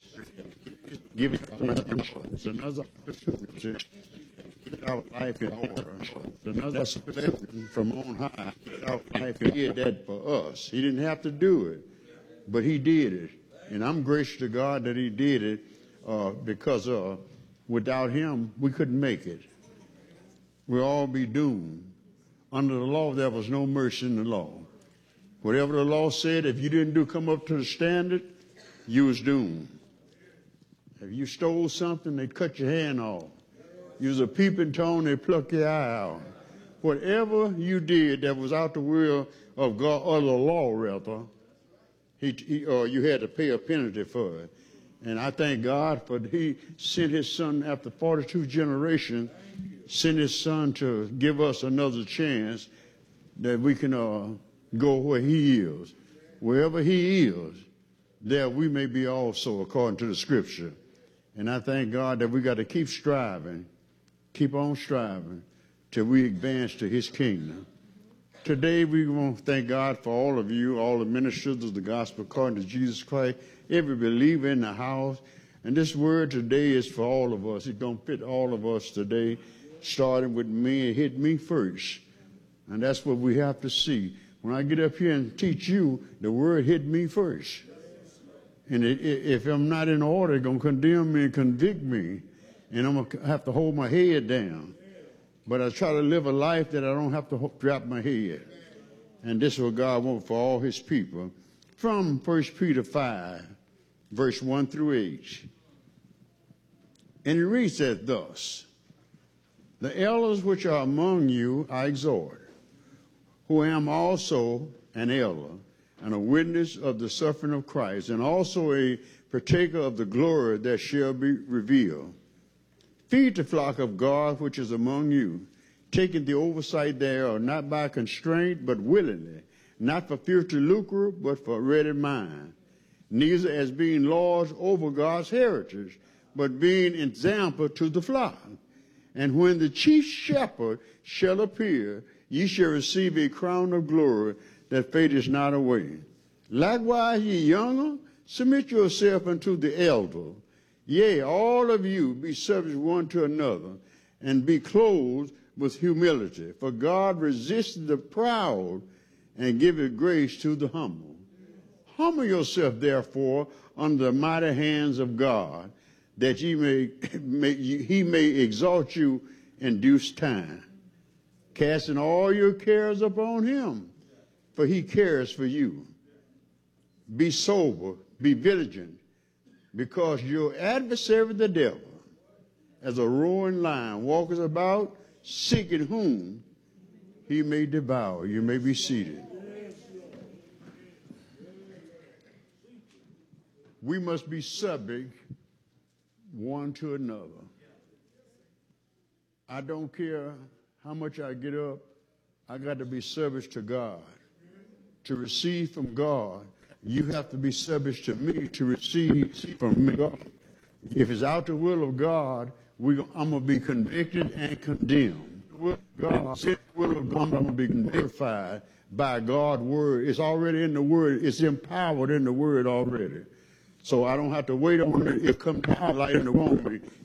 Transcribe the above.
Give it it's another opportunity. Our life in order. It's another blessing from on high. Our life he did that for us. He didn't have to do it, but he did it. And I'm gracious to God that he did it because without him, we couldn't make it. We'll all be doomed. Under the law, there was no mercy in the law. Whatever the law said, if you didn't come up to the standard, you was doomed. If you stole something, they'd cut your hand off. You was a peeping Tom, they'd pluck your eye out. Whatever you did that was out the will of God, or the law rather, you had to pay a penalty for it. And I thank God for he sent his son after 42 generations, sent his son to give us another chance that we can go where he is. Wherever he is, there we may be also, according to the scripture. And I thank God that we got to keep striving, keep on striving till we advance to his kingdom. Today we want to thank God for all of you, all the ministers of the gospel according to Jesus Christ, every believer in the house. And this word today is for all of us. It's going to fit all of us today, starting with me. It hit me first. And that's what we have to see. When I get up here and teach you, the word hit me first. And if I'm not in order, it's going to condemn me and convict me. And I'm going to have to hold my head down. But I try to live a life that I don't have to drop my head. And this is what God wants for all his people. From 1 Peter 5, verse 1 through 8. And it reads as thus: The elders which are among you I exhort, who am also an elder, and a witness of the suffering of Christ, and also a partaker of the glory that shall be revealed. Feed the flock of God which is among you, taking the oversight thereof, not by constraint, but willingly, not for filthy lucre, but for ready mind, neither as being lords over God's heritage, but being example to the flock. And when the chief shepherd shall appear, ye shall receive a crown of glory that fadeth not away. Likewise, ye younger, submit yourself unto the elder. Yea, all of you be subject one to another, and be clothed with humility. For God resists the proud, and giveth grace to the humble. Humble yourself, therefore, under the mighty hands of God, that he may exalt you in due time, casting all your cares upon him, for he cares for you. Be sober, be vigilant, because your adversary the devil, as a roaring lion, walketh about, seeking whom he may devour. You may be seated. We must be subject one to another. I don't care how much I get up, I got to be subject to God. To receive from God, you have to be subject to me to receive from me. If it's out the will of God, I'm going to be convicted and condemned. God said the will of God, I'm going to be verified by God's word. It's already in the word. It's empowered in the word already. So I don't have to wait on it. It comes to light in the moment.